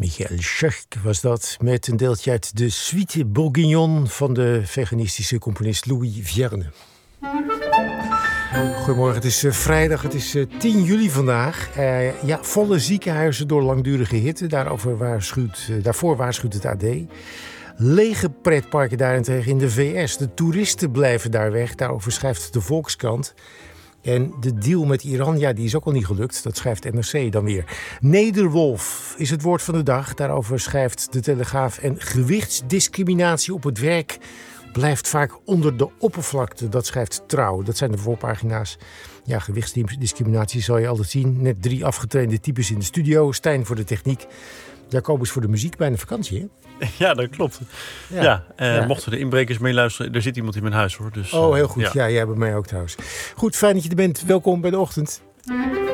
Michael Schöck was dat, met een deeltje uit de Suite Bourguignon van de veganistische componist Louis Vierne. Goedemorgen, het is vrijdag, het is 10 juli vandaag. Volle ziekenhuizen door langdurige hitte, daarvoor waarschuwt het AD. Lege pretparken daarentegen in de VS. De toeristen blijven daar weg, daarover schrijft de Volkskrant. En de deal met Iran, die is ook al niet gelukt. Dat schrijft NRC dan weer. Nederwolf is het woord van de dag. Daarover schrijft de Telegraaf. En gewichtsdiscriminatie op het werk blijft vaak onder de oppervlakte. Dat schrijft Trouw. Dat zijn de voorpagina's. Ja, gewichtsdiscriminatie zal je altijd zien. Net 3 afgetrainde types in de studio. Stijn voor de techniek. Jacobus voor de muziek. Bijna vakantie, hè? Ja, dat klopt. Mochten de inbrekers meeluisteren, er zit iemand in mijn huis, hoor. Dus, heel goed. Ja, jij bij mij ook trouwens. Goed, fijn dat je er bent. Welkom bij de ochtend.